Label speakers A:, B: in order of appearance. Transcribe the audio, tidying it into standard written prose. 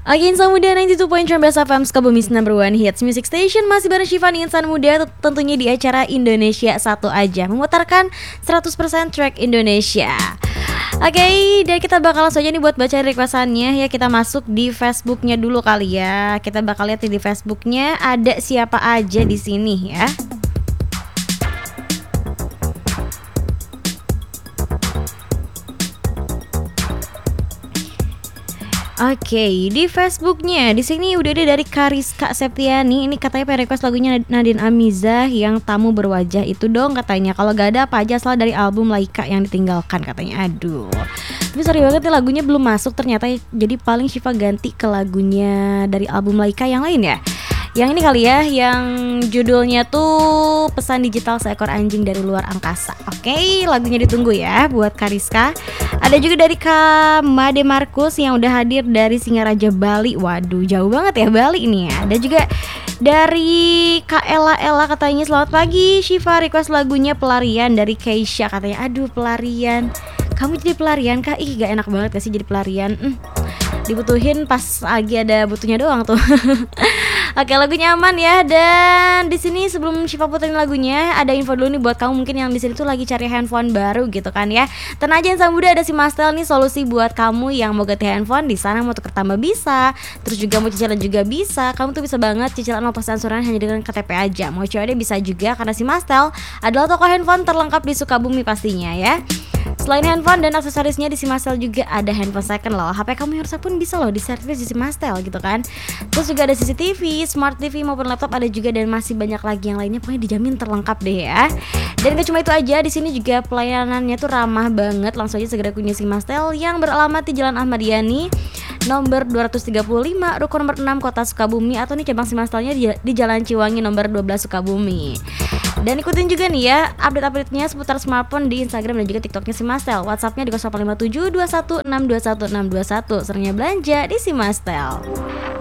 A: Oke, Insan Muda 92.9 FM Sukabumi's number one hits music station. Masih bareng Syifa nih, Insan Muda, tentunya di acara Indonesia Satu Aja, memutarkan 100% track Indonesia. Oke, dan kita bakal langsung aja nih buat baca requestannya ya. Kita masuk di Facebooknya dulu kali ya. Kita bakal lihat di Facebooknya ada siapa aja di sini ya. Oke, di Facebooknya di sini udah ada dari Kariska Septiani. Ini katanya pengen request lagunya Nadine Amizah yang Tamu Berwajah itu dong katanya. Kalau gak ada apa aja salah dari album Laika yang ditinggalkan katanya. Aduh, tapi sorry banget nih lagunya belum masuk ternyata. Jadi paling Syifa ganti ke lagunya dari album Laika yang lain ya. Yang ini kali ya, yang judulnya tuh Pesan Digital Seekor Anjing dari Luar Angkasa. Oke, lagunya ditunggu ya buat Kariska. Ada juga dari Kak Made Markus yang udah hadir dari Singaraja Bali. Waduh, jauh banget ya Bali ini ya. Ada juga dari Kak Ella katanya selamat pagi Syifa, request lagunya Pelarian dari Keisha katanya. Aduh, pelarian. Kamu jadi pelarian Kak? Ih, gak enak banget gak sih jadi pelarian. Dibutuhin pas lagi ada butuhnya doang tuh. Oke, lagunya aman ya. Dan di sini sebelum Syifa puterin lagunya, ada info dulu nih buat kamu mungkin yang di sini tuh lagi cari handphone baru gitu kan ya. Tenang aja Insan Muda, ada si Mastel nih solusi buat kamu yang mau ganti handphone. Di sana mau tuker tambah bisa, terus juga mau cicilan juga bisa. Kamu tuh bisa banget cicilan 0% angsuran hanya dengan KTP aja. Mau COD bisa juga karena si Mastel adalah toko handphone terlengkap di Sukabumi pastinya ya. Selain handphone dan aksesorisnya di Simastel juga ada handphone second loh. HP kamu yang rusak pun bisa loh diservis di Simastel gitu kan. Terus juga ada CCTV, Smart TV maupun laptop ada juga, dan masih banyak lagi yang lainnya. Pokoknya dijamin terlengkap deh ya. Dan gak cuma itu aja, di sini juga pelayanannya tuh ramah banget. Langsung aja segera kunjungi Simastel yang beralamat di Jalan Ahmad Yani nomor 235 Ruko nomor 6 Kota Sukabumi, atau nih cabang Simastelnya di Jalan Ciwangi nomor 12 Sukabumi. Dan ikutin juga nih ya update-update-nya seputar smartphone di Instagram dan juga TikToknya Simastel. WhatsAppnya di 0857 21 621 621. Seringnya belanja di Simastel.